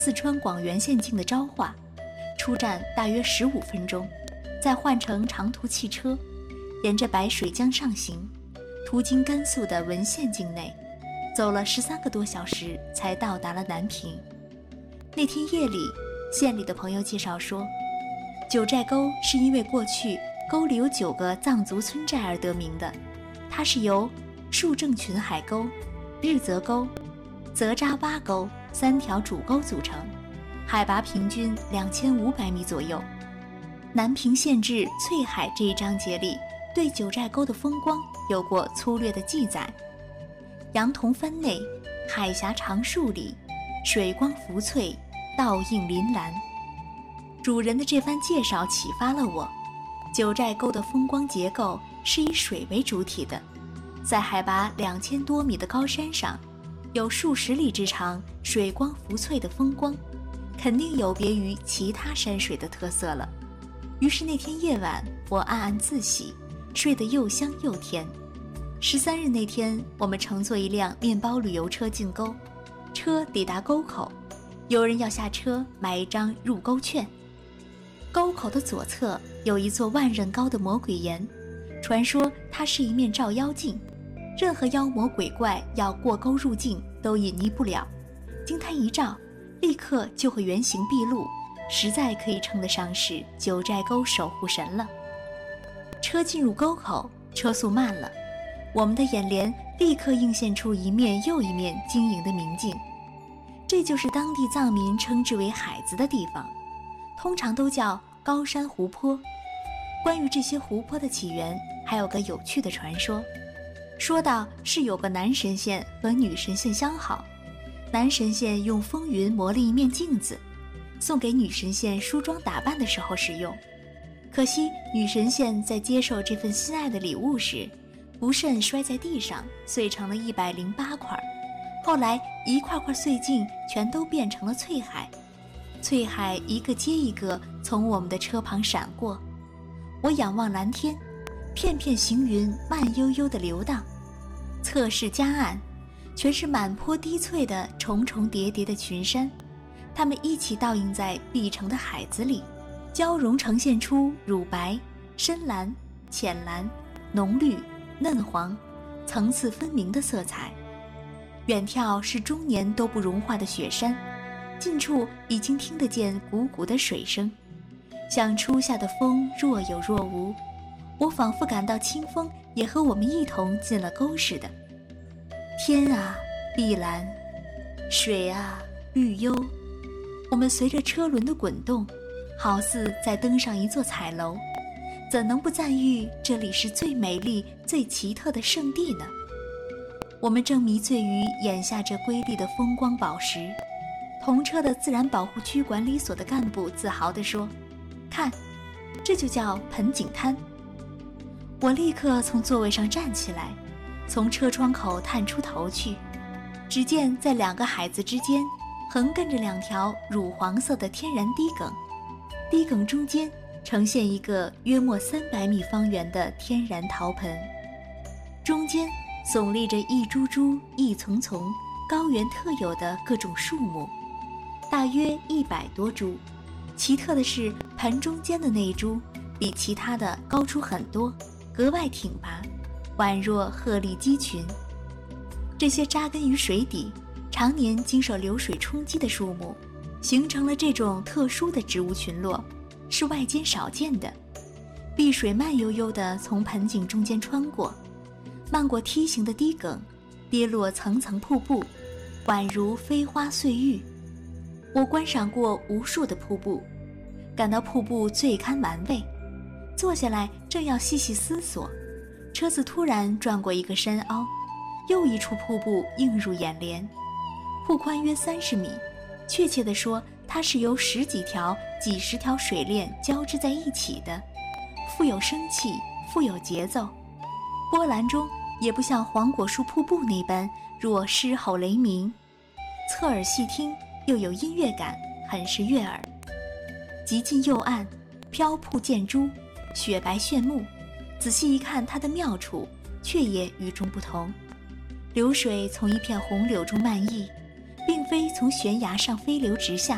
四川广元县境的昭化，出站大约15分钟，再换乘长途汽车，沿着白水江上行，途经甘肃的文县境内，走了13个多小时才到达了南平。那天夜里，县里的朋友介绍说，九寨沟是因为过去沟里有9个藏族村寨而得名的，它是由树正群海沟、日则沟、泽扎洼沟3条主沟组成，海拔平均2500米左右。南平县志翠海这一章节里对九寨沟的风光有过粗略的记载：羊筒帆内，海峡长数里，水光浮翠，倒映临蓝。主人的这番介绍启发了我，九寨沟的风光结构是以水为主体的，在海拔2000多米的高山上，有数十里之长水光浮翠的风光，肯定有别于其他山水的特色了。于是那天夜晚，我暗暗自喜，睡得又香又甜。13日那天，我们乘坐一辆面包旅游车进沟，车抵达沟口，有人要下车买一张入沟券。沟口的左侧有一座万仞高的魔鬼岩，传说它是一面照妖镜，任何妖魔鬼怪要过沟入境都隐匿不了，经它一照，立刻就会原形毕露，实在可以称得上是九寨沟守护神了。车进入沟口，车速慢了，我们的眼帘立刻映现出一面又一面晶莹的明镜，这就是当地藏民称之为海子的地方，通常都叫高山湖泊。关于这些湖泊的起源，还有个有趣的传说，说到是有个男神仙和女神仙相好，男神仙用风云磨了一面镜子，送给女神仙梳妆打扮的时候使用。可惜女神仙在接受这份心爱的礼物时，不慎摔在地上，碎成了108块。后来一块块碎镜全都变成了翠海，翠海一个接一个从我们的车旁闪过。我仰望蓝天，片片行云慢悠悠地流荡，侧视夹岸，全是满坡低翠的重重叠叠的群山，它们一起倒映在碧城的海子里，交融呈现出乳白、深蓝、浅蓝、浓绿、嫩黄，层次分明的色彩。远眺是终年都不融化的雪山，近处已经听得见汩汩的水声，像初夏的风若有若无，我仿佛感到清风也和我们一同进了沟似的。天啊，碧蓝；水啊，绿幽。我们随着车轮的滚动，好似在登上一座彩楼，怎能不赞誉这里是最美丽、最奇特的圣地呢？我们正迷醉于眼下这瑰丽的风光宝石，同车的自然保护区管理所的干部自豪地说：“看，这就叫盆景滩。”我立刻从座位上站起来，从车窗口探出头去，只见在2个海子之间横亘着2条乳黄色的天然堤埂，堤埂中间呈现一个约莫300米方圆的天然陶盆，中间耸立着一株株一丛丛高原特有的各种树木，大约100多株。奇特的是，盆中间的那一株比其他的高出很多，格外挺拔，宛若鹤立鸡群。这些扎根于水底、常年经受流水冲击的树木，形成了这种特殊的植物群落，是外间少见的。碧水慢悠悠地从盆景中间穿过，漫过梯形的堤埂，跌落层层瀑布，宛如飞花碎玉。我观赏过无数的瀑布，感到瀑布最堪玩味。坐下来正要细细思索，车子突然转过一个山凹，又一处瀑布映入眼帘。瀑宽约30米，确切地说，它是由10几条、几十条水链交织在一起的，富有生气，富有节奏。波澜中也不像黄果树瀑布那般若狮吼雷鸣，侧耳细听又有音乐感，很是悦耳。极近右岸，飘瀑溅珠，雪白炫目，仔细一看它的妙处，却也与众不同。流水从一片红柳中漫溢，并非从悬崖上飞流直下，